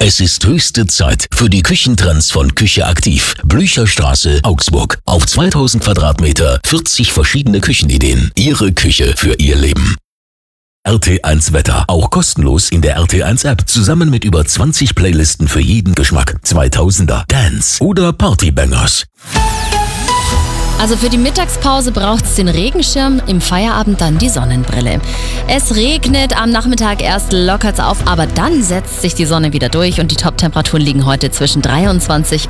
Es ist höchste Zeit für die Küchentrends von Küche Aktiv. Blücherstraße, Augsburg. Auf 2000 Quadratmeter, 40 verschiedene Küchenideen. Ihre Küche für Ihr Leben. RT1 Wetter, auch kostenlos in der RT1 App, zusammen mit über 20 Playlisten für jeden Geschmack. 2000er, Dance oder Partybangers. Also für die Mittagspause braucht's den Regenschirm, im Feierabend dann die Sonnenbrille. Es regnet, am Nachmittag erst lockert's auf, aber dann setzt sich die Sonne wieder durch und die Top-Temperaturen liegen heute zwischen 23